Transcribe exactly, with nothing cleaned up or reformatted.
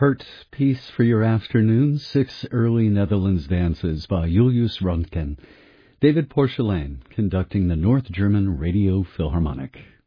Hurt piece for your afternoon, six early Netherlands dances by Julius Röntgen. David Porcelain conducting the North German Radio Philharmonic.